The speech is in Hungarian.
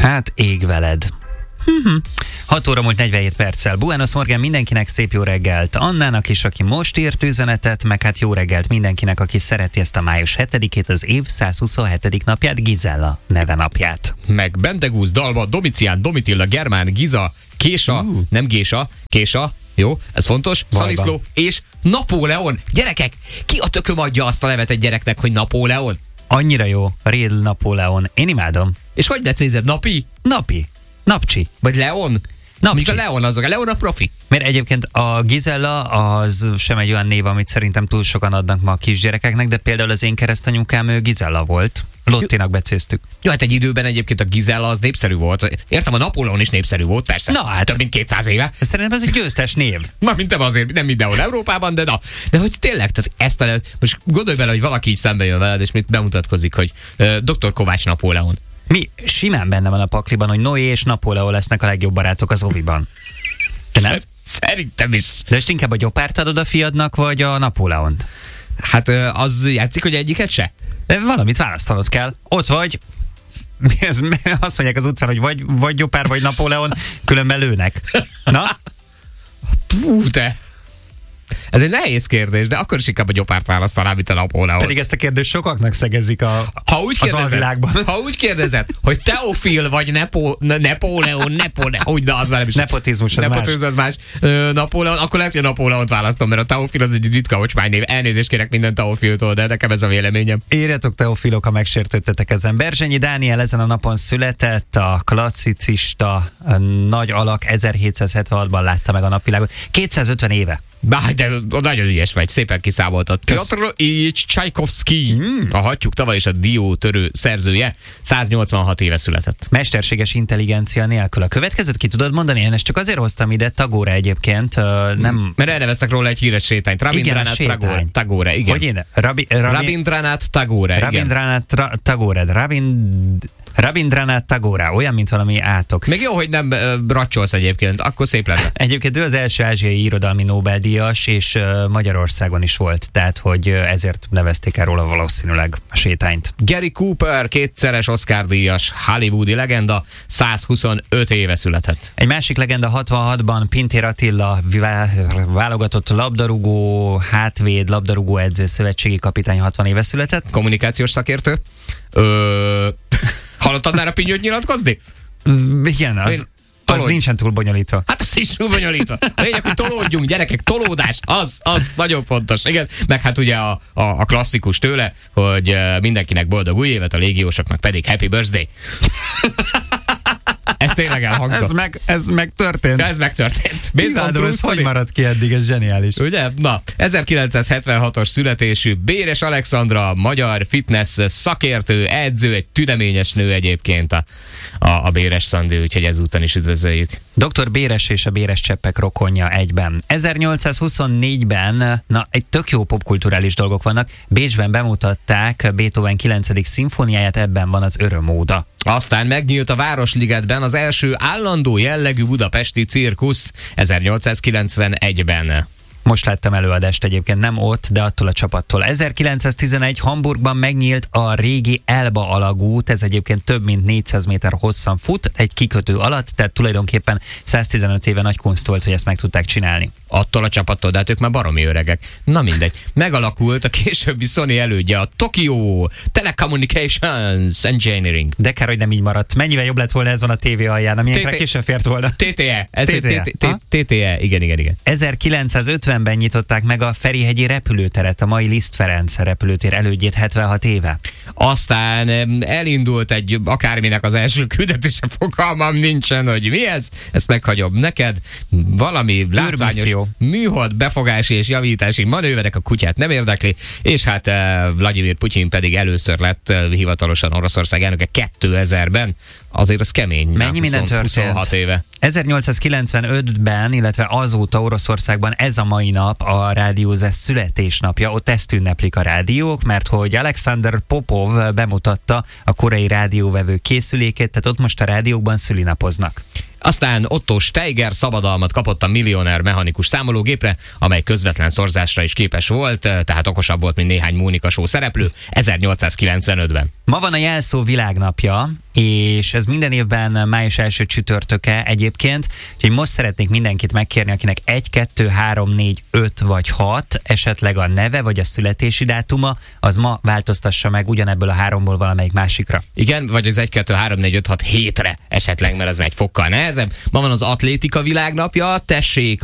Hát ég veled. 6 óra múlt 47 perccel. Buenos Morgan mindenkinek, szép jó reggelt. Annának is, aki most írt üzenetet, meg hát jó reggelt mindenkinek, aki szereti ezt a május 7-ét, az év 127. napját, Gizella neve napját. Meg Bendegúz, Dalma, Domicián, Domitilla, Germán, Giza, Késa, nem Gésa, Késa, jó, ez fontos, Szaniszló és Napóleon. Gyerekek, ki a tököm adja azt a nevet egy gyereknek, hogy Napóleon? Annyira jó, Real Napóleon. Én imádom. És hogy becézed? Napi? Napi. Napcsi. Vagy Leon? Míg a Leon azok, a Leon a profi. Mert egyébként a Gizella az sem egy olyan név, amit szerintem túl sokan adnak ma a kisgyerekeknek, de például az én keresztanyukám ő Gizella volt. Lottinak becéztük. Jó, hát egy időben egyébként a Gizella az népszerű volt. Értem, a Napóleon is népszerű volt, persze. Na hát. Több mint 200 éve. Szerintem ez egy győztes név. Mint azért, nem mindenhol Európában, de na. De hogy tényleg, tehát most gondolj bele, hogy valaki így szembe jön veled, és mit bemutatkozik, hogy Dr. Kovács Napóleon. Mi simán benne van a pakliban, hogy Noé és Napóleon lesznek a legjobb barátok az oviban. Te nem? Szerintem is. De most inkább a gyopárt adod a fiadnak, vagy a Napóleont? Hát az játszik, hogy egyiket se? De valamit választanod kell. Ott vagy, azt mondják az utcán, hogy vagy gyopár, vagy Napóleon, különben lőnek. Na? Pú, te! Ez egy nehéz kérdés, de akkor is inkább a gyopárt választanám, mint a Napóleon. Pedig ezt a kérdést sokaknak szegezik az alvilágban. Ha úgy kérdezed, hogy Teofil vagy Napóleon, úgy, de az már nem is. Nepotizmus az más. Napóleon, akkor lehet, hogy a Napóleont választom, mert a Teofil az egy ritka ocsmánynév. Elnézést kérek minden Teofiltól, de nekem ez a véleményem. Írjatok Teofilok, ha megsértődtetek ezen. Berzsenyi Dániel ezen a napon született, a klasszicista nagy alak 1776-ban látta meg a napvilágot. 250 éve. De nagyon ügyes vagy, szépen kiszámoltad. Piotr Ilyich Csajkovszky, a hattyúk tavaly is a diótörő szerzője, 186 éve született. Mesterséges intelligencia nélkül. A következőt ki tudod mondani? Én ezt csak azért hoztam ide, Tagore egyébként, nem... Mert elneveztek róla egy híres sétányt. Rabindranath Tagore, igen. Hogy én? Rabindranath Tagore, igen. Rabindranath Tagore, olyan, mint valami átok. Még jó, hogy nem racsolsz egyébként, akkor szép lenne. Egyébként ő az első ázsiai irodalmi Nobel-díjas, és Magyarországon is volt, tehát hogy ezért nevezték el róla valószínűleg a sétányt. Gary Cooper, kétszeres Oscar-díjas hollywoodi legenda, 125 éve született. Egy másik legenda 66-ban Pintér Attila, válogatott labdarúgó, hátvéd, labdarúgó edző, szövetségi kapitány, 60 éve született. Kommunikációs szakértő. Hallottad már a Pinyőt nyilatkozni? Igen, az nincsen túl bonyolítva. Hát az is túl bonyolítva. A lényeg, hogy tolódjunk, gyerekek, tolódás, az nagyon fontos. Igen, meg hát ugye a klasszikus tőle, hogy mindenkinek boldog új évet, a légiósoknak pedig happy birthday. Ez tényleg elhangzott. Ez megtörtént. Ez megtörtént. Imádom, ez hogy maradt ki eddig, ez zseniális. Ugye? Na, 1976-os születésű Béres Alexandra, magyar fitness szakértő, edző, egy tüdeményes nő egyébként a Béres Szandi, úgyhogy ezúttal is üdvözöljük. Dr. Béres és a Béres cseppek rokonja egyben. 1824-ben, egy tök jó popkulturális dolgok vannak, Bécsben bemutatták Beethoven 9. szimfóniáját, ebben van az örömóda. Aztán megnyílt a Városligetben az első állandó jellegű budapesti cirkusz 1891-ben. Most láttam előadást egyébként, nem ott, de attól a csapattól. 1911 Hamburgban megnyílt a régi Elba alagút, ez egyébként több mint 400 méter hosszan fut, egy kikötő alatt, tehát tulajdonképpen 115 éve nagy kunst volt, hogy ezt meg tudták csinálni. Attól a csapattól, de hát ők már baromi öregek. Na mindegy. Megalakult a későbbi Sony elődje, a Tokyo Telecommunications Engineering. De kár, hogy nem így maradt. Mennyivel jobb lett volna ez van a tévé alján, amilyenkre később fért volna. TTE. TTE. Igen. 1950-ben nyitották meg a Ferihegyi repülőteret, a mai Liszt Ferenc repülőtér elődjét 76 éve. Aztán elindult egy akárminek az első küldetése, fogalmam nincsen, hogy mi ez. Ezt meghagyom neked. Valami látványos műhold befogási és javítási manőverek, a kutyát nem érdekli, és hát Vladimir Putyin pedig először lett hivatalosan Oroszország elnöke 2000-ben. Azért az kemény. Mennyi minden történt? 26 éve. 1895-ben, illetve azóta Oroszországban ez a mai nap a rádiózás születésnapja. Ott ezt ünneplik a rádiók, mert hogy Alexander Popov bemutatta a korai rádióvevő készülékét, tehát ott most a rádiókban szülinapoznak. Aztán Otto Steiger szabadalmat kapott a millioner mechanikus számológépre, amely közvetlen szorzásra is képes volt, tehát okosabb volt, mint néhány Mónika Show szereplő 1895-ben. Ma van a jelszó világnapja, és ez minden évben május első csütörtöke egyébként, úgyhogy most szeretnék mindenkit megkérni, akinek 1, 2, 3, 4, 5 vagy 6, esetleg a neve vagy a születési dátuma, az ma változtassa meg ugyanebből a 3-ból valamelyik másikra. Igen, vagy az 1, 2, 3, 4, 5, 6, 7-re esetleg, mert ez egy fokkal nehezebb. Ma van az atlétika világnapja, tessék